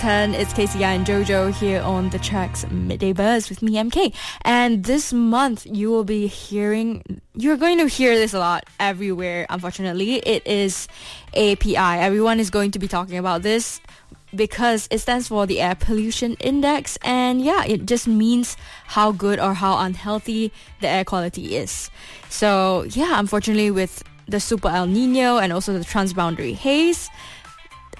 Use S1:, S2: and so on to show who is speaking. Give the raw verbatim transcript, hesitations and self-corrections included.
S1: ten, it's K C I and Jojo here on the Tracks Midday Buzz with me, M K. And this month, you will be hearing, you're going to hear this a lot everywhere, unfortunately. It is A P I. Everyone is going to be talking about this because it stands for the Air Pollution Index. And yeah, it just means how good or how unhealthy the air quality is. So yeah, unfortunately, with the Super El Nino and also the transboundary haze,